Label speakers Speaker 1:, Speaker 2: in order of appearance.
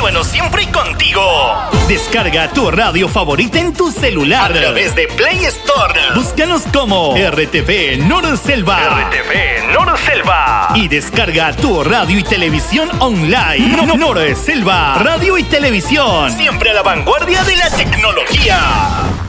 Speaker 1: bueno siempre contigo. Descarga tu radio favorita en tu celular a través de Play Store. Búscanos como RTV Norselva. RTV Norselva. Y descarga tu radio y televisión online. Norselva. Radio y televisión. Siempre a la vanguardia de la tecnología.